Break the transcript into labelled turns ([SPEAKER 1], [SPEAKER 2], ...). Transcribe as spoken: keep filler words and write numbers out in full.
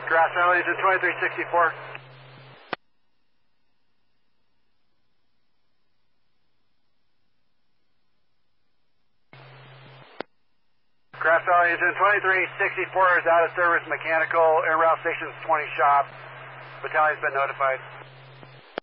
[SPEAKER 1] Grass Valley, engine twenty-three sixty-four. Grass Valley, engine twenty-three sixty-four is out of service, mechanical, en route station twenty shop. Battalion's been notified.